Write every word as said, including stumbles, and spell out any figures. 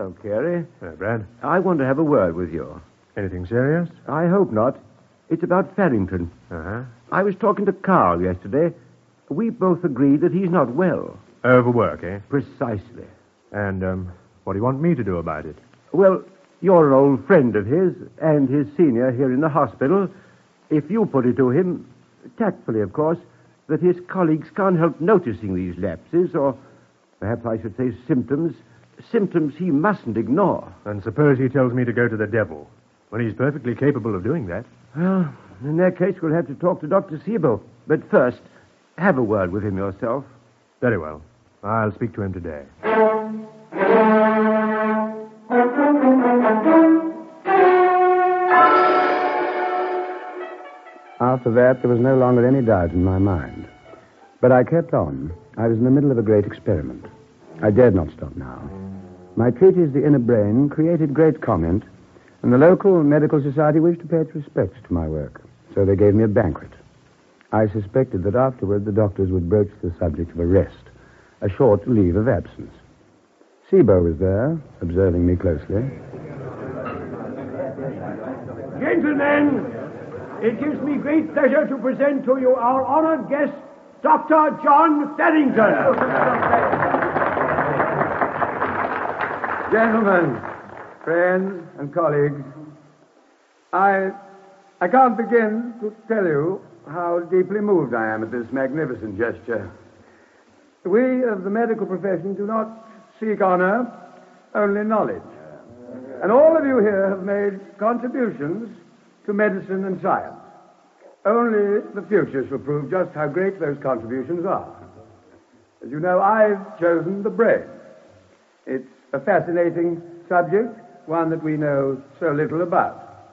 Hello, Carey. Hello, Brad. I want to have a word with you. Anything serious? I hope not. It's about Farrington. Uh-huh. I was talking to Carl yesterday. We both agreed that he's not well. Overwork, eh? Precisely. And, um, what do you want me to do about it? Well, you're an old friend of his and his senior here in the hospital. If you put it to him, tactfully, of course, that his colleagues can't help noticing these lapses, or perhaps I should say symptoms, symptoms he mustn't ignore. And suppose he tells me to go to the devil, when he's perfectly capable of doing that. Well, in that case, we'll have to talk to Doctor Siebel. But first, have a word with him yourself. Very well. I'll speak to him today. After that, there was no longer any doubt in my mind. But I kept on. I was in the middle of a great experiment. I dared not stop now. My treatise, The Inner Brain, created great comment, and the local medical society wished to pay its respects to my work. So they gave me a banquet. I suspected that afterward the doctors would broach the subject of a rest, a short leave of absence. Siebel was there, observing me closely. Gentlemen, it gives me great pleasure to present to you our honored guest, Doctor John Farrington. Gentlemen, friends, and colleagues, I, I can't begin to tell you how deeply moved I am at this magnificent gesture. We of the medical profession do not seek honor, only knowledge. And all of you here have made contributions to medicine and science. Only the future shall prove just how great those contributions are. As you know, I've chosen the brain. It's a fascinating subject, one that we know so little about.